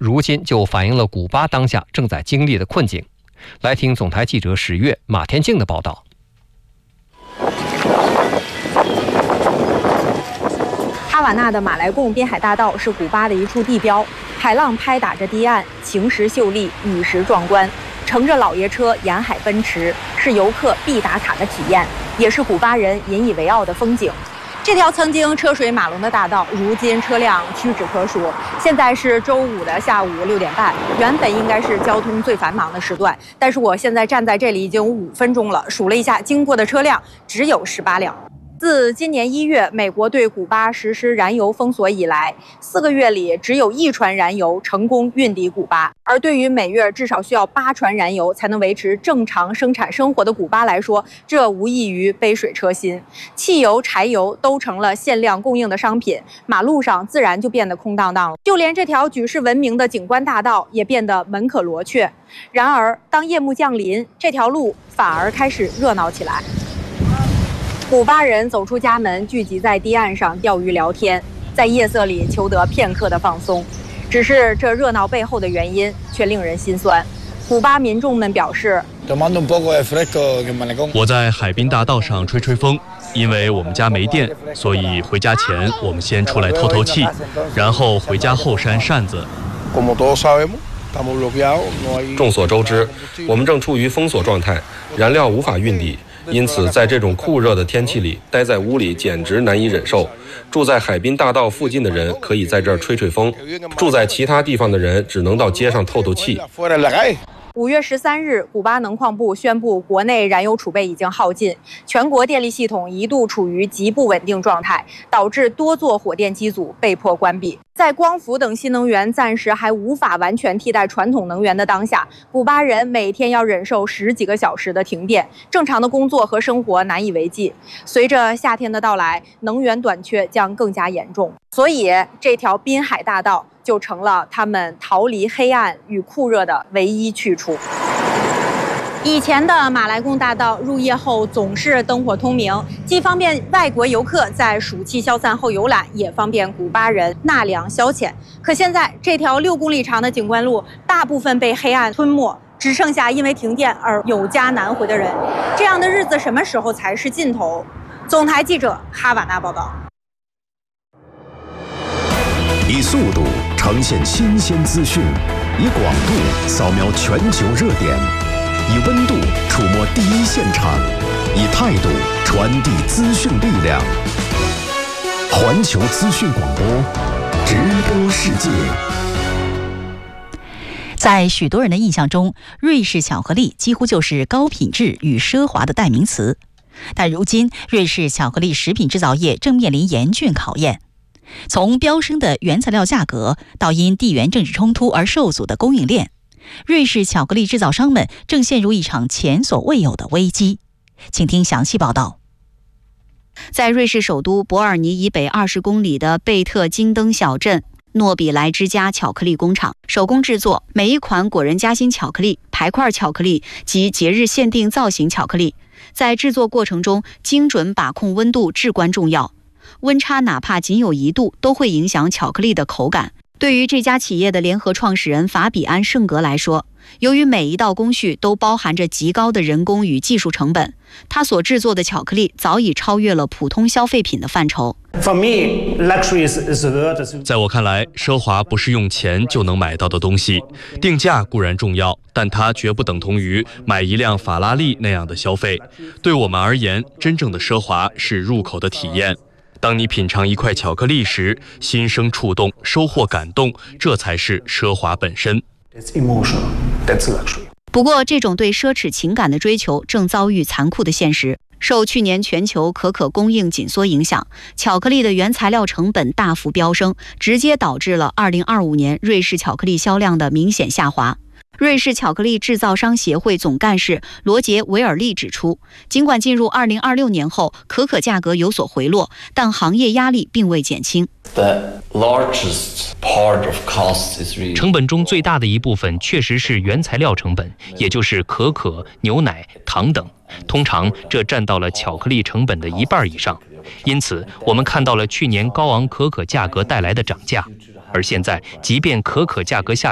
如今就反映了古巴当下正在经历的困境。来听总台记者史月、马天静的报道。 哈瓦那的马来贡滨海大道是古巴的一处地标，海浪拍打着堤岸，晴时秀丽，雨时壮观。乘着老爷车沿海奔驰，是游客必打卡的体验，也是古巴人引以为傲的风景。这条曾经车水马龙的大道，如今车辆屈指可数。现在是周五的下午6点半，原本应该是交通最繁忙的时段，但是我现在站在这里已经5分钟了，数了一下，经过的车辆只有18辆。自今年1月美国对古巴实施燃油封锁以来，4个月里只有1船燃油成功运抵古巴。而对于每月至少需要8船燃油才能维持正常生产生活的古巴来说，这无异于杯水车薪。汽油、柴油都成了限量供应的商品，马路上自然就变得空荡荡了。就连这条举世闻名的景观大道也变得门可罗雀。然而，当夜幕降临，这条路反而开始热闹起来。古巴人走出家门，聚集在堤岸上钓鱼聊天，在夜色里求得片刻的放松。只是这热闹背后的原因却令人心酸。古巴民众们表示， 我在海滨大道上吹吹风，因为我们家没电，所以回家前我们先出来透透气，然后回家后扇扇子。 众所周知，我们正处于封锁状态，燃料无法运抵。因此，在这种酷热的天气里，待在屋里简直难以忍受。住在海滨大道附近的人可以在这儿吹吹风，住在其他地方的人只能到街上透透气。 5月13日，古巴能矿部宣布，国内燃油储备已经耗尽，全国电力系统一度处于极不稳定状态，导致多座火电机组被迫关闭。在光伏等新能源暂时还无法完全替代传统能源的当下，古巴人每天要忍受10几个小时的停电，正常的工作和生活难以为继。随着夏天的到来，能源短缺将更加严重，所以这条滨海大道就成了他们逃离黑暗与酷热的唯一去处。以前的马来贡大道入夜后总是灯火通明，既方便外国游客在暑期消散后游览，也方便古巴人纳凉消遣。可现在这条6公里长的景观路大部分被黑暗吞没，只剩下因为停电而有家难回的人。这样的日子什么时候才是尽头？总台记者哈瓦那报道。 以速度呈现新鲜资讯，以广度扫描全球热点，以温度触摸第一现场，以态度传递资讯力量。环球资讯广播，直播世界。 在许多人的印象中，瑞士巧克力几乎就是高品质与奢华的代名词。但如今，瑞士巧克力食品制造业正面临严峻考验。从飙升的原材料价格到因地缘政治冲突而受阻的供应链，瑞士巧克力制造商们正陷入一场前所未有的危机。请听详细报道。 在瑞士首都伯尔尼以北20公里的贝特金登小镇，诺比莱之家巧克力工厂手工制作每一款果仁夹心巧克力、排块巧克力及节日限定造型巧克力。在制作过程中，精准把控温度至关重要。温差哪怕仅有1度，都会影响巧克力的口感。对于这家企业的联合创始人法比安·圣格来说，由于每一道工序都包含着极高的人工与技术成本，他所制作的巧克力早已超越了普通消费品的范畴。 在我看来，奢华不是用钱就能买到的东西。定价固然重要，但它绝不等同于买一辆法拉利那样的消费。对我们而言，真正的奢华是入口的体验。当你品尝一块巧克力时，心生触动，收获感动，这才是奢华本身。 不过，这种对奢侈情感的追求正遭遇残酷的现实。受去年全球可可供应紧缩影响，巧克力的原材料成本大幅飙升，直接导致了2025年瑞士巧克力销量的明显下滑。瑞士巧克力制造商协会总干事罗杰·维尔利指出，尽管进入2026年后可可价格有所回落，但行业压力并未减轻。 成本中最大的一部分确实是原材料成本，也就是可可、牛奶、糖等，通常这占到了巧克力成本的1半以上。因此，我们看到了去年高昂可可价格带来的涨价。而现在，即便可可价格下